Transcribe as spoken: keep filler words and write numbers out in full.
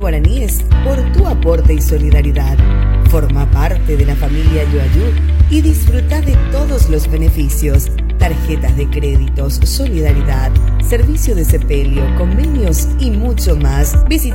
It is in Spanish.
guaraníes por tu aporte y solidaridad. Forma parte de la familia Yoayú y disfruta de todos los beneficios. Tarjetas de créditos, solidaridad, servicio de sepelio, convenios y mucho más. Visita